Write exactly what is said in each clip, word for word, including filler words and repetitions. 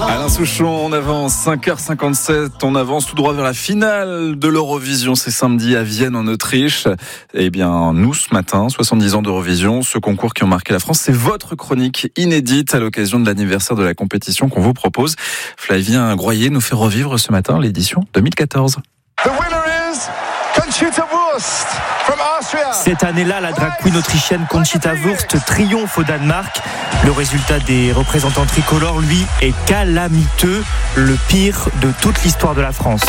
Alain Souchon, on avance cinq heures cinquante-sept, on avance tout droit vers la finale de l'Eurovision, c'est samedi à Vienne en Autriche. Eh bien, nous ce matin, soixante-dix ans d'Eurovision, ce concours qui ont marqué la France, c'est votre chronique inédite à l'occasion de l'anniversaire de la compétition qu'on vous propose. Flavien Groyer nous fait revivre ce matin l'édition deux mille quatorze. The winner is Conchita Wurst from Austria. Cette année-là, la drag queen autrichienne Conchita Wurst triomphe au Danemark. Le résultat des représentants tricolores, lui, est calamiteux, le pire de toute l'histoire de la France.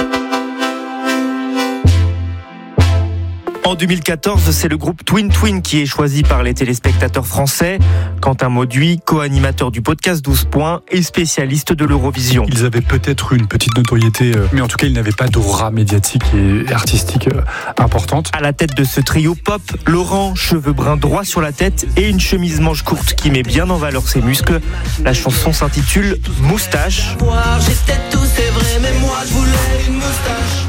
En deux mille quatorze, c'est le groupe Twin Twin qui est choisi par les téléspectateurs français. Quentin Mauduit, co-animateur du podcast douze points et spécialiste de l'Eurovision. Ils avaient peut-être une petite notoriété, mais en tout cas, ils n'avaient pas d'aura médiatique et artistique importante. À la tête de ce trio pop, Laurent, cheveux bruns droits sur la tête et une chemise manche courte qui met bien en valeur ses muscles. La chanson s'intitule Moustache. J'étais tout, c'est vrai, mais moi je voulais une moustache.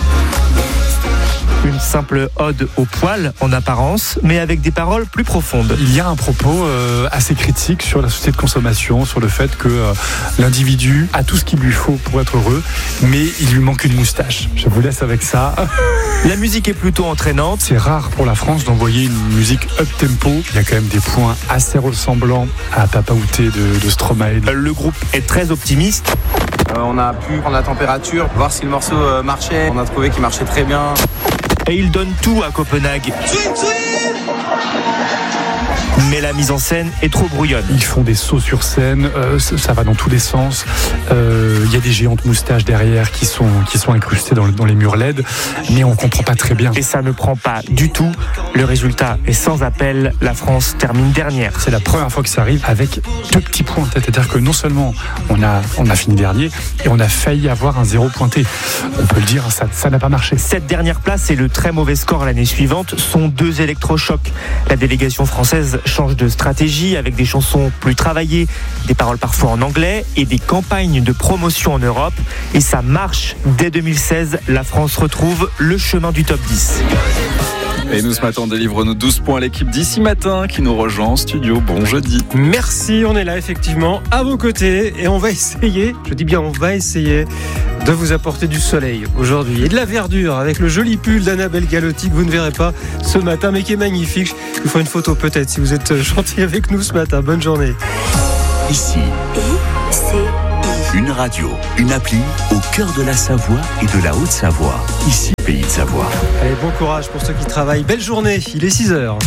Une simple ode au poil en apparence, mais avec des paroles plus profondes. Il y a un propos euh, assez critique sur la société de consommation, sur le fait que euh, l'individu a tout ce qu'il lui faut pour être heureux, mais il lui manque une moustache. Je vous laisse avec ça. La musique est plutôt entraînante. C'est rare pour la France d'envoyer une musique up-tempo. Il y a quand même des points assez ressemblants à Papa Outé de, de Stromae. Le groupe est très optimiste. Euh, on a pu prendre la température, voir si le morceau euh, marchait. On a trouvé qu'il marchait très bien. Et il donne tout à Copenhague. Mais la mise en scène est trop brouillonne. Ils font des sauts sur scène, euh, ça, ça va dans tous les sens. Il euh, y a des géantes moustaches derrière qui sont, qui sont incrustées dans, le, dans les murs L E D, mais on ne comprend pas très bien. Et ça ne prend pas du tout. Le résultat est sans appel. La France termine dernière. C'est la première fois que ça arrive avec deux petits points. C'est-à-dire que non seulement on a, on a fini dernier, et on a failli avoir un zéro pointé. On peut le dire, ça, ça n'a pas marché. Cette dernière place et le très mauvais score l'année suivante sont deux électrochocs. La délégation française change de stratégie avec des chansons plus travaillées, des paroles parfois en anglais et des campagnes de promotion en Europe. Et ça marche. Dès deux mille seize, la France retrouve le chemin du top dix. Et nous ce matin, on délivre nos douze points à l'équipe d'ici matin qui nous rejoint en studio. Bon jeudi. Merci, on est là effectivement à vos côtés et on va essayer, je dis bien on va essayer de vous apporter du soleil aujourd'hui et de la verdure avec le joli pull d'Annabelle Galotti que vous ne verrez pas ce matin mais qui est magnifique. Je vous ferai une photo peut-être si vous êtes gentil avec nous ce matin. Bonne journée. Ici, I C I. une radio, une appli au cœur de la Savoie et de la Haute-Savoie. Ici, Pays de Savoie. Allez, bon courage pour ceux qui travaillent. Belle journée, il est six heures.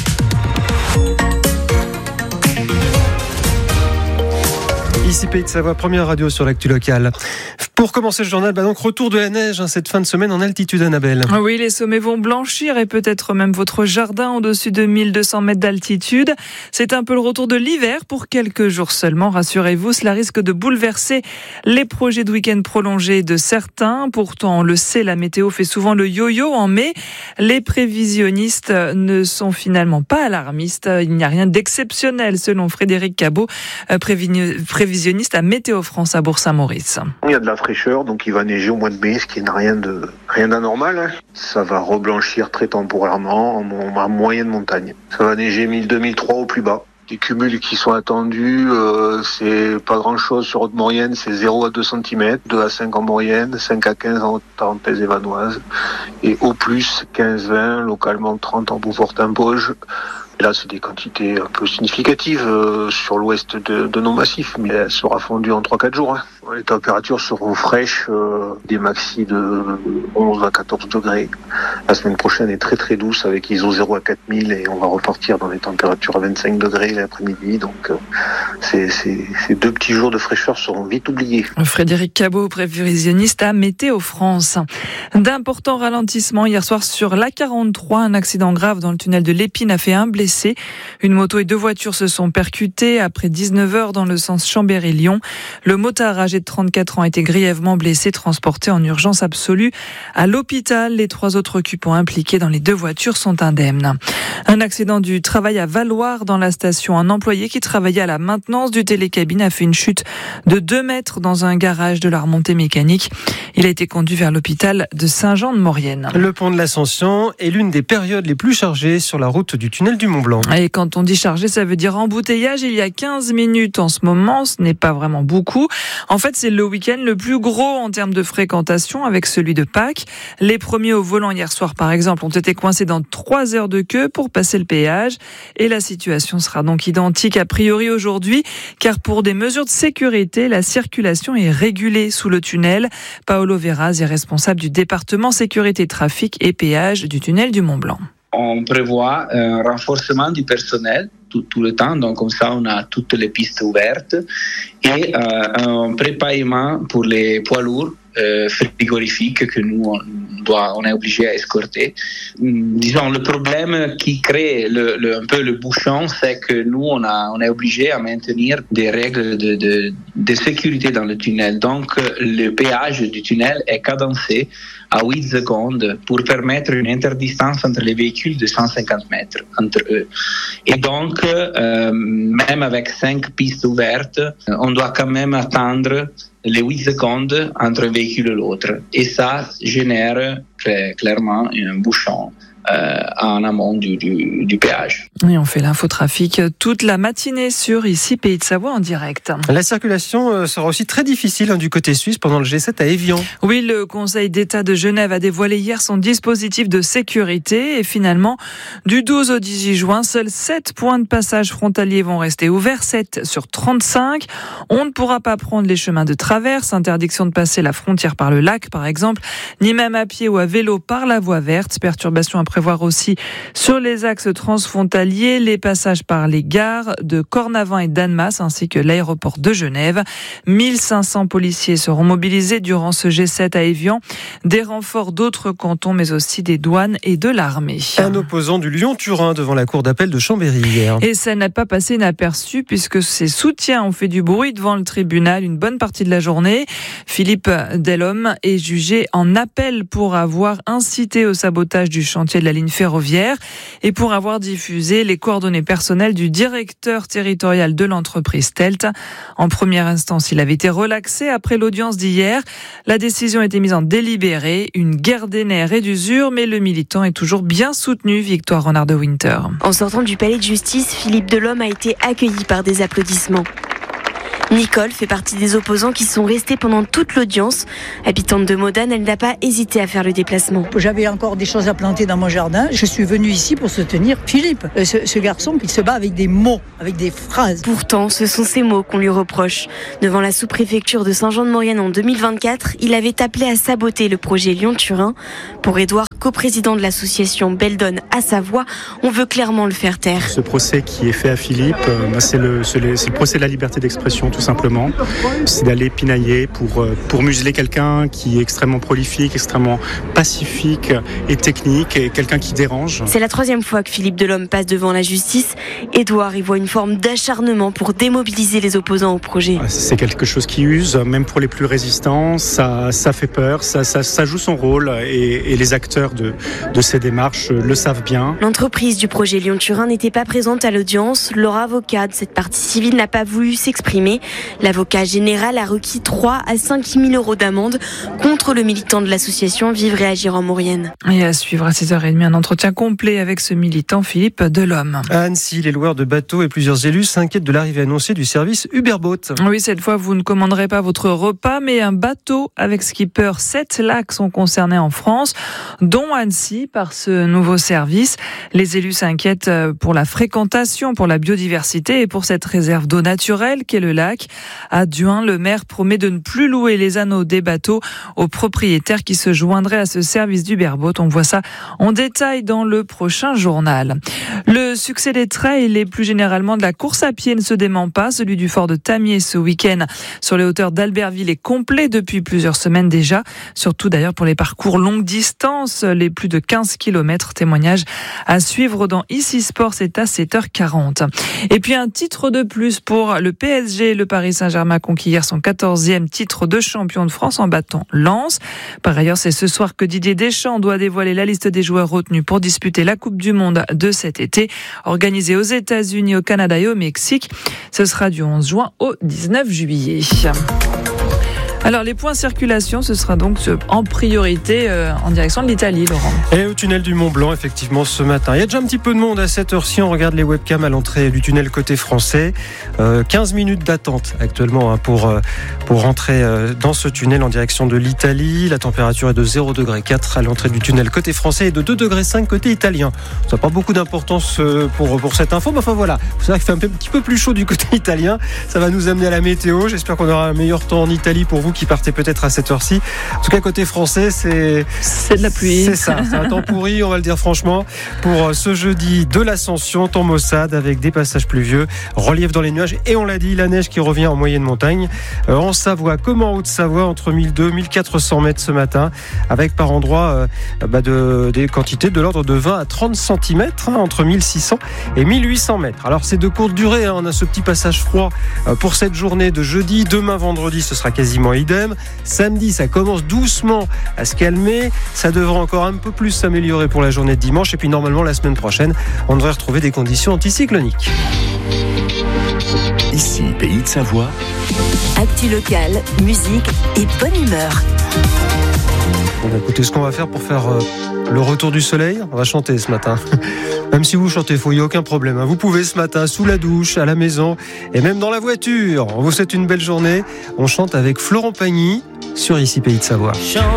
Ici Pays de Savoie, première radio sur l'actu locale. Pour commencer le journal, bah donc retour de la neige hein, cette fin de semaine en altitude, Annabelle. Oui, les sommets vont blanchir et peut-être même votre jardin au-dessus de mille deux cents mètres d'altitude. C'est un peu le retour de l'hiver pour quelques jours seulement. Rassurez-vous, cela risque de bouleverser les projets de week-end prolongés de certains. Pourtant, on le sait, la météo fait souvent le yo-yo en mai. Les prévisionnistes ne sont finalement pas alarmistes. Il n'y a rien d'exceptionnel selon Frédéric Cabot, prévisionniste à Météo France à Bourg-Saint-Maurice. Il y a de la fraîcheur, donc il va neiger au mois de mai, ce qui n'a rien de rien d'anormal. Hein. Ça va reblanchir très temporairement en, en moyenne montagne. Ça va neiger mille deux mille trois au plus bas. Les cumuls qui sont attendus, euh, c'est pas grand-chose sur Haute-Maurienne, c'est zéro à deux centimètres, deux à cinq en moyenne, cinq à quinze en Tarentaise et Vanoise, et au plus quinze vingt, localement trente en Beaufort-Impoges. Et là, c'est des quantités un peu significatives euh, sur l'ouest de, de nos massifs, mais elle sera fondue en trois à quatre jours. Hein. Les températures seront fraîches, euh, des maxis de onze à quatorze degrés. La semaine prochaine est très très douce avec I S O zéro à quatre mille et on va repartir dans les températures à vingt-cinq degrés l'après-midi. Donc, euh, c'est, c'est, ces deux petits jours de fraîcheur seront vite oubliés. Frédéric Cabot, prévisionniste à Météo France. D'importants ralentissements hier soir sur l'A quarante-trois. Un accident grave dans le tunnel de l'Épine a fait un blessé. Une moto et deux voitures se sont percutées après dix-neuf heures dans le sens Chambéry-Lyon. Le motard âgé de trente-quatre ans a été grièvement blessé, transporté en urgence absolue à l'hôpital. Les trois autres occupants impliqués dans les deux voitures sont indemnes. Un accident du travail à Valloire dans la station. Un employé qui travaillait à la maintenance du télécabine a fait une chute de deux mètres dans un garage de la remontée mécanique. Il a été conduit vers l'hôpital de Saint-Jean-de-Maurienne. Le pont de l'Ascension est l'une des périodes les plus chargées sur la route du tunnel du Mont. Mont-Blanc. Et quand on dit chargé, ça veut dire embouteillage. Il y a quinze minutes en ce moment, ce n'est pas vraiment beaucoup. En fait, c'est le week-end le plus gros en termes de fréquentation avec celui de Pâques. Les premiers au volant hier soir, par exemple, ont été coincés dans trois heures de queue pour passer le péage. Et la situation sera donc identique a priori aujourd'hui, car pour des mesures de sécurité, la circulation est régulée sous le tunnel. Paolo Verraz est responsable du département sécurité, trafic et péage du tunnel du Mont-Blanc. On prévoit un renforcement du personnel tout, tout le temps, donc comme ça on a toutes les pistes ouvertes et euh, un prépaiement pour les poids lourds euh, frigorifiques que nous on, doit, on est obligé à escorter. Disons, le problème qui crée le, le, un peu le bouchon, c'est que nous on, a, on est obligé à maintenir des règles de, de, de sécurité dans le tunnel. Donc le péage du tunnel est cadencé à huit secondes pour permettre une interdistance entre les véhicules de cent cinquante mètres entre eux. Et donc, euh, même avec cinq pistes ouvertes, on doit quand même attendre les huit secondes entre un véhicule et l'autre. Et ça génère clairement un bouchon Euh, en amont du, du, du péage. Et on fait l'infotrafic toute la matinée sur ici Pays de Savoie en direct. La circulation sera aussi très difficile hein, du côté suisse pendant le G sept à Évian. Oui, le Conseil d'État de Genève a dévoilé hier son dispositif de sécurité et finalement, du douze au dix-huit juin, seuls sept points de passage frontaliers vont rester ouverts, sept sur trente-cinq. On ne pourra pas prendre les chemins de traverse, interdiction de passer la frontière par le lac par exemple, ni même à pied ou à vélo par la voie verte, perturbation après voir aussi sur les axes transfrontaliers, les passages par les gares de Cornavin et d'Annemasse ainsi que l'aéroport de Genève. mille cinq cents policiers seront mobilisés durant ce G sept à Évian, des renforts d'autres cantons mais aussi des douanes et de l'armée. Un opposant du Lyon-Turin devant la cour d'appel de Chambéry hier. Et ça n'a pas passé inaperçu puisque ses soutiens ont fait du bruit devant le tribunal une bonne partie de la journée. Philippe Delhomme est jugé en appel pour avoir incité au sabotage du chantier de la ligne ferroviaire et pour avoir diffusé les coordonnées personnelles du directeur territorial de l'entreprise Telt. En première instance, il avait été relaxé après l'audience d'hier. La décision a été mise en délibéré, une guerre des nerfs et d'usure, mais le militant est toujours bien soutenu. Victoire Renard de Winter. En sortant du palais de justice, Philippe Delhomme a été accueilli par des applaudissements. Nicole fait partie des opposants qui sont restés pendant toute l'audience. Habitante de Modane, elle n'a pas hésité à faire le déplacement. J'avais encore des choses à planter dans mon jardin. Je suis venue ici pour soutenir Philippe, ce, ce garçon qui se bat avec des mots, avec des phrases. Pourtant, ce sont ces mots qu'on lui reproche. Devant la sous-préfecture de Saint-Jean-de-Maurienne en deux mille vingt-quatre, il avait appelé à saboter le projet Lyon-Turin. Pour Édouard, coprésident de l'association Beldon à Savoie, on veut clairement le faire taire. Ce procès qui est fait à Philippe, c'est le, c'est le, c'est le procès de la liberté d'expression, tout simplement. C'est d'aller pinailler pour, pour museler quelqu'un qui est extrêmement prolifique, extrêmement pacifique et technique, et quelqu'un qui dérange. C'est la troisième fois que Philippe Delhomme passe devant la justice. Édouard y voit une forme d'acharnement pour démobiliser les opposants au projet. C'est quelque chose qui use, même pour les plus résistants, ça, ça fait peur, ça, ça, ça joue son rôle et, et les acteurs de, de ces démarches le savent bien. L'entreprise du projet Lyon-Turin n'était pas présente à l'audience. Leur avocat de cette partie civile n'a pas voulu s'exprimer. L'avocat général a requis trois à cinq mille euros d'amende contre le militant de l'association Vivre et Agir en Maurienne. Et à suivre à six heures trente, un entretien complet avec ce militant Philippe Delhomme. À Annecy, les loueurs de bateaux et plusieurs élus s'inquiètent de l'arrivée annoncée du service Uberboat. Oui, cette fois, vous ne commanderez pas votre repas, mais un bateau avec skipper. Sept lacs sont concernés en France, dont Annecy, par ce nouveau service. Les élus s'inquiètent pour la fréquentation, pour la biodiversité et pour cette réserve d'eau naturelle qu'est le lac. À Duin, le maire promet de ne plus louer les anneaux des bateaux aux propriétaires qui se joindraient à ce service d'Uberboat. On voit ça en détail dans le prochain journal. Le succès des trails et plus généralement de la course à pied ne se dément pas. Celui du fort de Tamier ce week-end sur les hauteurs d'Albertville est complet depuis plusieurs semaines déjà. Surtout d'ailleurs pour les parcours longue distance, les plus de quinze kilomètres. Témoignage à suivre dans Ici Sport, c'est à sept heures quarante. Et puis un titre de plus pour le P S G. Le Paris Saint-Germain conquit hier son quatorzième titre de champion de France en battant Lens. Par ailleurs, c'est ce soir que Didier Deschamps doit dévoiler la liste des joueurs retenus pour disputer la Coupe du Monde de cet été, organisée aux États-Unis, au Canada et au Mexique. Ce sera du onze juin au dix-neuf juillet. Alors les points circulation, ce sera donc en priorité euh, en direction de l'Italie, Laurent. Et au tunnel du Mont Blanc, effectivement, ce matin. Il y a déjà un petit peu de monde à cette heure-ci. On regarde les webcams à l'entrée du tunnel côté français. Euh, quinze minutes d'attente actuellement hein, pour, euh, pour rentrer euh, dans ce tunnel en direction de l'Italie. La température est de zéro degré quatre à l'entrée du tunnel côté français et de deux degrés cinq côté italien. Ça n'a pas beaucoup d'importance euh, pour, pour cette info, mais enfin voilà. Vous savez qu'il fait un petit peu plus chaud du côté italien. Ça va nous amener à la météo. J'espère qu'on aura un meilleur temps en Italie pour vous qui partez peut-être à cette heure-ci. En tout cas, côté français, c'est... C'est de la pluie. C'est ça, c'est un temps pourri, on va le dire franchement, pour ce jeudi de l'Ascension, temps maussade avec des passages pluvieux, relief dans les nuages et on l'a dit, la neige qui revient en moyenne montagne. Euh, en Savoie, comme en Haute-Savoie, entre mille deux cents et mille quatre cents mètres ce matin, avec par endroits euh, bah de, des quantités de l'ordre de vingt à trente centimètres, hein, entre mille six cents et mille huit cents mètres. Alors c'est de courte durée, hein, on a ce petit passage froid euh, pour cette journée de jeudi. Demain vendredi, ce sera quasiment idem. Samedi, ça commence doucement à se calmer. Ça devrait encore un peu plus s'améliorer pour la journée de dimanche. Et puis normalement, la semaine prochaine, on devrait retrouver des conditions anticycloniques. Ici, Pays de Savoie. Actu locale, musique et bonne humeur. Bon, écoutez, ce qu'on va faire pour faire euh, le retour du soleil, on va chanter ce matin. Même si vous chantez faux, il n'y a aucun problème. Vous pouvez ce matin, sous la douche, à la maison et même dans la voiture. On vous souhaite une belle journée. On chante avec Florent Pagny sur Ici Pays de Savoie.